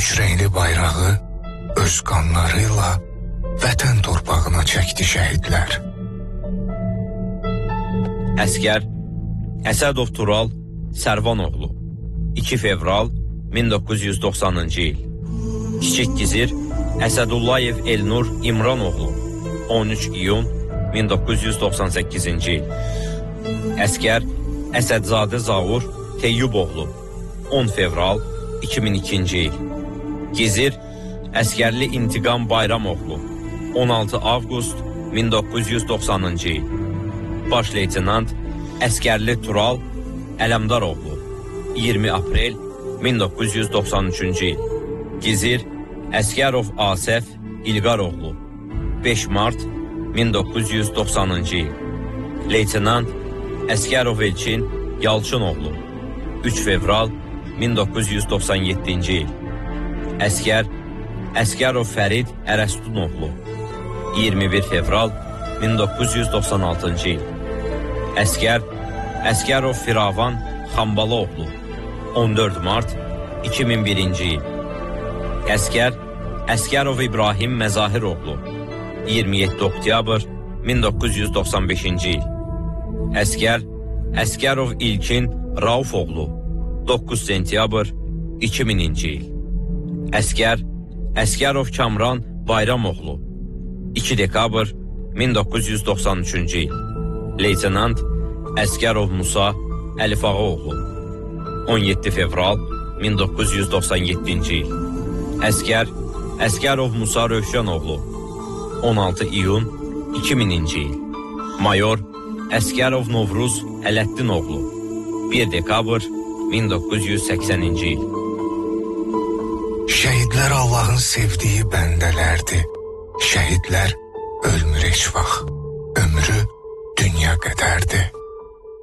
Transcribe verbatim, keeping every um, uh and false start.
üç rəngli bayrağı öz qanlarıyla vətən torpağına çəkdi şəhidlər. Əskər Əsədov Tural Sərvanoğlu iki fevral min doqquz yüz doxsanıncı il. Kiçik Gizir Əsədullayev Elnur İmranoğlu on üç iyun min doqquz yüz doxsan səkkizinci il. Əskər Əsədzadə Zavur Teyyuboğlu on fevral iki min ikinci il. Gizir Əskərli İntiqam Bayramoğlu on altı avqust min doqquz yüz doxsanıncı il. Baş leytenant Əskərli Tural Ələmdaroğlu iyirmi aprel min doqquz yüz doxsan üçüncü il. Gizir Əskərov Asəf İlqaroğlu beş mart min doqquz yüz doxsanıncı il. Leytenant Əskərov Elçin Yalçınoğlu üç fevral min doqquz yüz doxsan yeddinci il. Əskər Əskərov Fərid Ərəstunoğlu iyirmi bir fevral min doqquz yüz doxsan altıncı il. Əskər Əskərov Firavan Xambaloğlu on dörd mart iki min birinci il. Əskər Əskərov İbrahim Məzahiroğlu iyirmi yeddi oktyabr min doqquz yüz doxsan beşinci il. Əskər Əskərov İlkin Raufoğlu doqquz sentyabr iki mininci il. Əskər Əskərov Kamran Bayramoğlu iki dekabr min doqquz yüz doxsan üçüncü il. Leytenant Əskərov Musa Əlifağaoğlu on yeddi fevral min doqquz yüz doxsan yeddinci il. Əskər Əskərov Musa Rövşənoğlu on altı iyun iki mininci il. Mayor Əskərov Novruz Ələddinoğlu bir dekabr min doqquz yüz səksəninci il. Şəhidlər Allahın sevdiyi bəndələrdir. Şəhidlər ölmür heç vaxt. Ömrü dünya qədərdir.